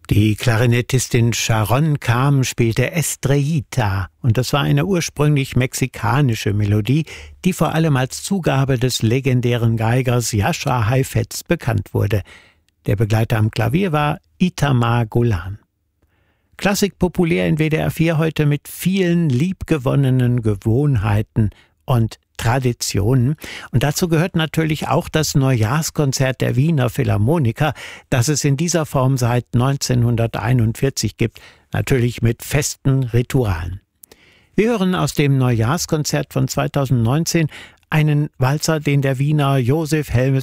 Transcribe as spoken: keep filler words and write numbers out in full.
Die Klarinettistin Sharon Kam spielte Estrellita und das war eine ursprünglich mexikanische Melodie, die vor allem als Zugabe des legendären Geigers Jascha Heifetz bekannt wurde. Der Begleiter am Klavier war Itamar Golan. Klassik populär in W D R vier heute mit vielen liebgewonnenen Gewohnheiten und Traditionen. Und dazu gehört natürlich auch das Neujahrskonzert der Wiener Philharmoniker, das es in dieser Form seit neunzehnhunderteinundvierzig gibt, natürlich mit festen Ritualen. Wir hören aus dem Neujahrskonzert von zweitausendneunzehn einen Walzer, den der Wiener Josef Helmes